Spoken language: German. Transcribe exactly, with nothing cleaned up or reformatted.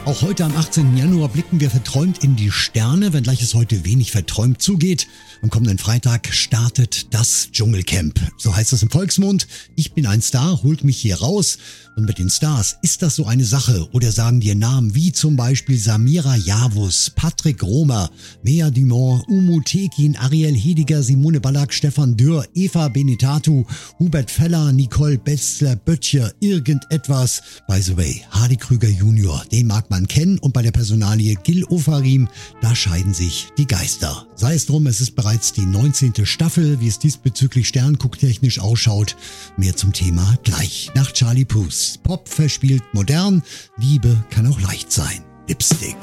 Auch heute am achtzehnten Januar blicken wir verträumt in die Sterne, wenngleich es heute wenig verträumt zugeht. Am kommenden Freitag startet das Dschungelcamp. So heißt es im Volksmund. Ich bin ein Star, holt mich hier raus. Und mit den Stars, ist das so eine Sache? Oder sagen dir Namen wie zum Beispiel Samira Yavuz, Patrick Romer, Mea Dumont, Umu Tekin, Ariel Hediger, Simone Ballack, Stefan Dürr, Eva Benetatu, Hubert Feller, Nicole Betzler-Böttcher, irgendetwas. By the way, Hardy Krüger Junior, den mag man kennen, und bei der Personalie Gil Ofarim, da scheiden sich die Geister. Sei es drum, es ist bereits die neunzehnte Staffel, wie es diesbezüglich sterngucktechnisch ausschaut. Mehr zum Thema gleich nach Charlie Puth. Pop verspielt modern, Liebe kann auch leicht sein. Lipstick.